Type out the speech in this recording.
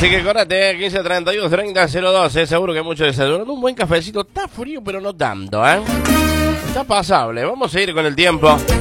Así que córrete, 15 31 30 02, seguro que mucho desayunando un buen cafecito. Está frío, pero no tanto, ¿eh? Está pasable. Vamos a ir con el tiempo.